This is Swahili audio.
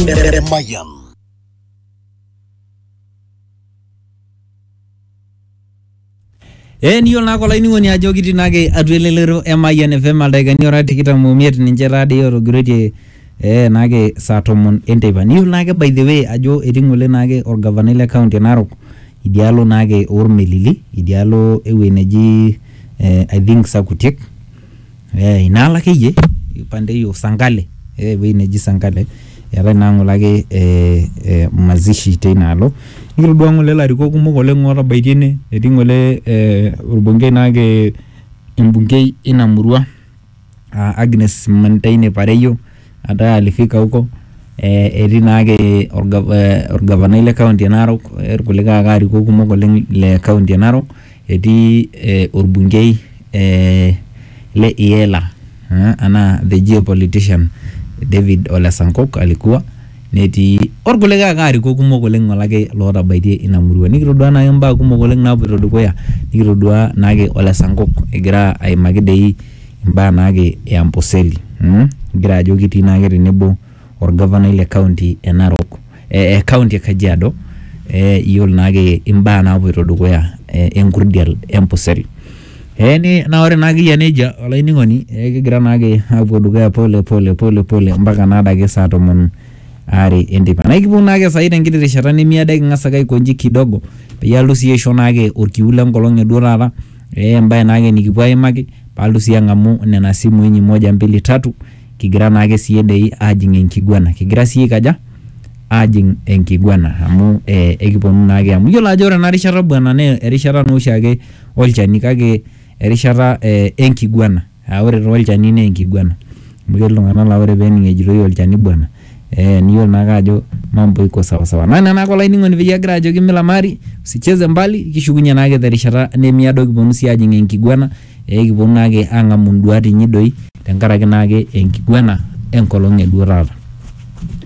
Mayan. Niyo na kola ini ngoni ajo kiti nage adwelelero Mayan FM aldagani ora tikita mumiet ninche radi oro grade nage satomon enteba. Niyo nage by the way ajo etingole nage orgavanai le county Narok idialo nage ormelili idialo eweneji I think Sakutek inala keye pande yo Sangale weneji Sangale yara nangolage mazishi tenalo nikirudu ngole lariko kumok oleng ora baitiene etii ngole urbungei nage imbungei ina murua Agnes Mantaine Pareyo ata alifika huko etii nage orgavanai le county Narok kulika gariko kumok oleng le county Narok etii urbungei le Iela ana the geopolitician David Ole Sankok alikuwa neti orkulega gariko kumok oleng olake loota baitie ina murua nikirudua na mbaa kumok oleng napoito dukuya nikirudua nage Ole Sankok egira aimaki dei mbaa nage ya Amboseli egira ajo kitii nage tenebo orgavanai le county e Narok county e Kajiado yiolo nage mbaa napoito dukuya enkurdial Amboseli ni na ore nagi ya neja olainingoni kigira nage apuo dukuya pole mpaka nadake saa 12 endipa na ikipu nage saida enkiti rishata nemiadaki ng'asa konji kidogo peyalo siye sho nage orkiula nkolong edo taata mbae nage nikipuo aimaki palo siye ng'amu nena simu enyi 1 2 3 kigira nage siye dei ajing enkiguana kigira siye kaja ajing enkiguana amu ekiponu nage amu yiolo ajo ore na rishata bwana ne erishata noshake olchani kake erishata enkiguana ore olchani ne enkiguana mugel lungana la ore bening ejiro olchani bwana niyo naga ajo mambo iko sawa sawa nana kwa lining on viagra ajo kimila mari usicheze mbali kishugunya nage erishata nemiado kibonu si ajing enkiguana kibonu nage anga munduati nyidoi tenkaraki nage enkiguana enkolong eduarara